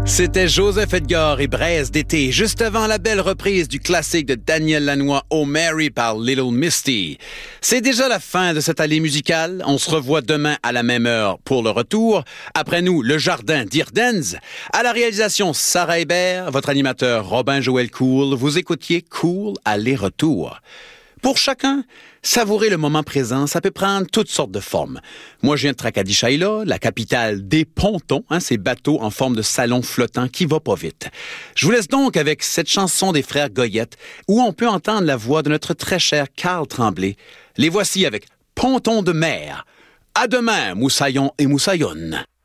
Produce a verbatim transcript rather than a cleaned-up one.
C'était Joseph Edgar et Braise d'été, juste avant la belle reprise du classique de Daniel Lanois, Oh Mary par Little Misty. C'est déjà la fin de cette allée musicale. On se revoit demain à la même heure pour le retour. Après nous, le jardin d'Irdenz. À la réalisation, Sarah Hébert, votre animateur Robin-Joël Cool. Vous écoutiez Cool aller-retour. Pour chacun, savourer le moment présent, ça peut prendre toutes sortes de formes. Moi, je viens de Tracadie-Shaila, la capitale des pontons, hein, ces bateaux en forme de salon flottant qui va pas vite. Je vous laisse donc avec cette chanson des frères Goyette, où on peut entendre la voix de notre très cher Carl Tremblay. Les voici avec Ponton de mer. À demain, moussaillons et moussaillonnes.